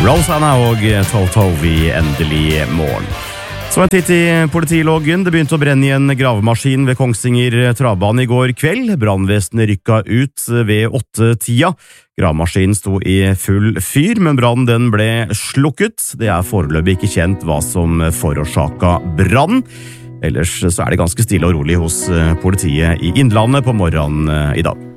Rosanna og Toto i endelig morgen. Så en titt i politiloggen. Det begynte å brenne i en gravemaskin ved Kongsvinger travbane i går kveld. Brannvesenet rykket ut ved 8-tida. Gravemaskinen sto i full fyr, men brannen den ble slukket. Det er foreløpig ikke kjent hva som forårsaket brann. Ellers så er det ganske stille og rolig hos politiet i Innlandet på morgenen i dag.